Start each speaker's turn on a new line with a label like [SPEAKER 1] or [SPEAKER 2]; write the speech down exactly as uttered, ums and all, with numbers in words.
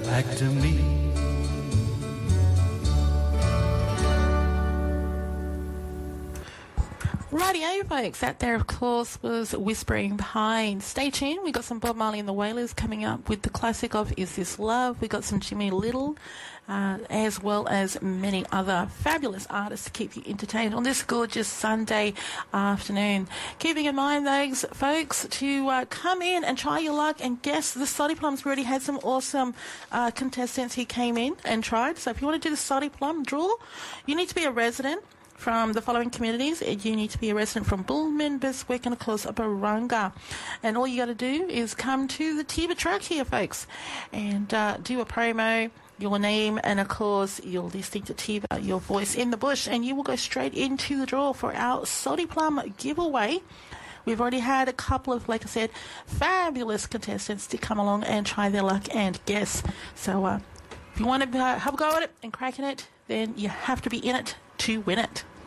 [SPEAKER 1] back to me.
[SPEAKER 2] Radio, folks. That there, of course, was Whispering Pine. Stay tuned. We got some Bob Marley and the Wailers coming up with the classic of Is This Love? We got some Jimmy Little, uh, as well as many other fabulous artists to keep you entertained on this gorgeous Sunday afternoon. Keeping in mind, those folks, to uh, come in and try your luck and guess. The Soddy Plums already had some awesome uh, contestants who came in and tried. So if you want to do the Soddy Plum draw, you need to be a resident from the following communities. You need to be a resident from Bullman, Beswick, and of course Barunga. And all you got to do is come to the Tiba track here, folks, and uh, do a promo, your name, and of course you're listening to Tiba, your voice in the bush, and you will go straight into the draw for our Soddy Plum giveaway. We've already had a couple of, like I said, fabulous contestants to come along and try their luck and guess. So uh, if you want to uh, have a go at it and crack in it, then you have to be in it to win it.